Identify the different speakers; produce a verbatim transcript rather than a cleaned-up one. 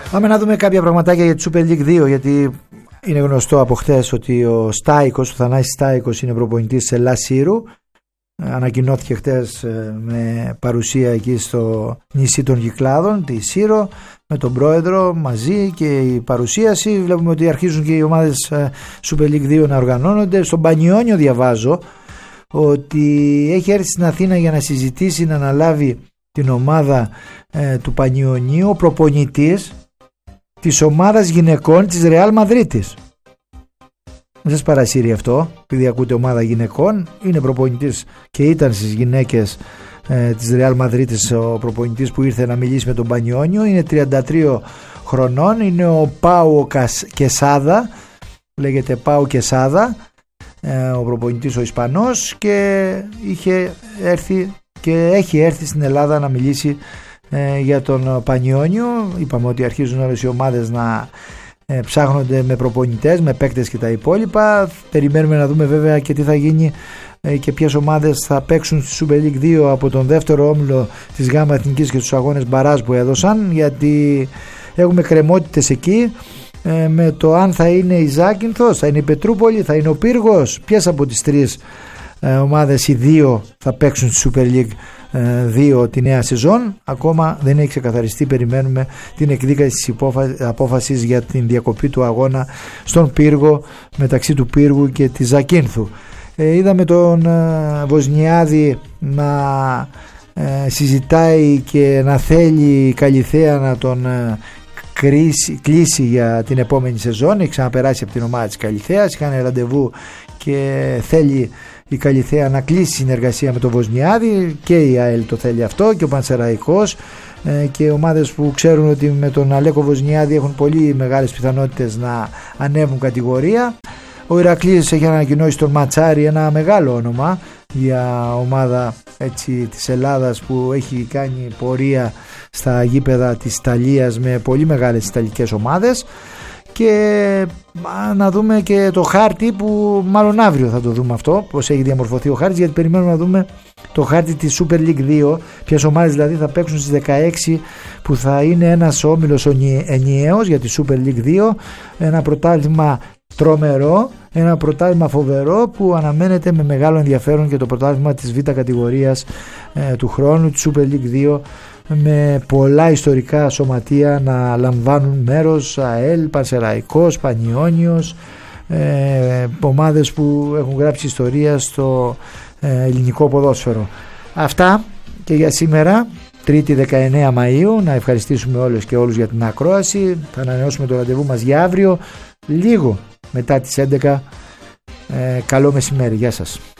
Speaker 1: Πάμε να δούμε κάποια πραγματάκια για τη Super League δύο, γιατί είναι γνωστό από χτες ότι ο Στάικος, ο Θανάσης Στάικος, είναι προπονητής της Ελλάς Σύρου. Ανακοινώθηκε χτες με παρουσία εκεί στο νησί των Κυκλάδων, τη Σύρο, με τον πρόεδρο μαζί και η παρουσίαση. Βλέπουμε ότι αρχίζουν και οι ομάδες Super League δύο να οργανώνονται. Στον Πανιόνιο διαβάζω ότι έχει έρθει στην Αθήνα για να συζητήσει, να αναλάβει την ομάδα ε, του Πανιωνίου ο προπονητής της ομάδας γυναικών της Ρεάλ Μαδρίτης. Δεν σας παρασύρει αυτό, επειδή ακούτε ομάδα γυναικών. Είναι προπονητής και ήταν στις γυναίκες ε, της Ρεάλ Μαδρίτης ο προπονητής που ήρθε να μιλήσει με τον Πανιόνιο. Είναι τριάντα τρία χρονών, είναι ο Πάου Κεσάδα, λέγεται Πάου Κεσάδα, ε, ο προπονητής ο Ισπανός, και είχε έρθει και έχει έρθει στην Ελλάδα να μιλήσει ε, για τον Πανιόνιο. Είπαμε ότι αρχίζουν όλες οι ομάδες να ε, ψάχνονται με προπονητές, με παίκτες και τα υπόλοιπα. Περιμένουμε να δούμε βέβαια και τι θα γίνει ε, και ποιες ομάδες θα παίξουν στη Super League δύο από τον δεύτερο όμιλο της ΓΑΜΑ Εθνικής και τους αγώνες μπαράζ που έδωσαν, γιατί έχουμε κρεμότητες εκεί ε, με το αν θα είναι η Ζάκυνθος, θα είναι η Πετρούπολη, θα είναι ο Πύργος. Ποιες από τις τρεις ε, ομάδες οι δύο θα παίξουν στη Super League δύο τη νέα σεζόν, ακόμα δεν έχει ξεκαθαριστεί. Περιμένουμε την εκδίκαση της απόφασης για την διακοπή του αγώνα στον Πύργο, μεταξύ του Πύργου και της Ζακίνθου. ε, είδαμε τον ε, Βοσνιάδη να ε, συζητάει και να θέλει η Καλιθέα να τον ε, κρίσει, κλείσει για την επόμενη σεζόν. Έχει ξαναπεράσει από την ομάδα της Καλιθέας, είχαν ραντεβού και θέλει η Καλιθέα να κλείσει συνεργασία με τον Βοσνιάδη, και η ΑΕΛ το θέλει αυτό, και ο Πανσεραϊκός, ε, και ομάδες που ξέρουν ότι με τον Αλέκο Βοσνιάδη έχουν πολύ μεγάλες πιθανότητες να ανέβουν κατηγορία. Ο Ηρακλής έχει ανακοινώσει τον Ματσάρη, ένα μεγάλο όνομα για ομάδα έτσι της Ελλάδας που έχει κάνει πορεία στα γήπεδα της Ιταλίας με πολύ μεγάλες ιταλικές ομάδες. Και να δούμε και το χάρτη, που μάλλον αύριο θα το δούμε αυτό, πως έχει διαμορφωθεί ο χάρτης, γιατί περιμένουμε να δούμε το χάρτη της Super League δύο, ποιες ομάδες δηλαδή θα παίξουν στις δεκαέξι, που θα είναι ένας όμιλος ενιαίος για τη Super League δύο, ένα πρωτάθλημα τρομερό, ένα πρωτάθλημα φοβερό που αναμένεται με μεγάλο ενδιαφέρον, και το πρωτάθλημα της Β' κατηγορίας ε, του χρόνου, τη Super League δύο, με πολλά ιστορικά σωματεία να λαμβάνουν μέρος, ΑΕΛ, Πανσεραϊκός, Πανιόνιος, ε, ομάδες που έχουν γράψει ιστορία στο ε, ελληνικό ποδόσφαιρο. Αυτά και για σήμερα, Τρίτη δεκαεννέα Μαΐου. Να ευχαριστήσουμε όλες και όλους για την ακρόαση. Θα ανανεώσουμε το ραντεβού μας για αύριο λίγο μετά τις έντεκα. ε, Καλό μεσημέρι, γεια σας.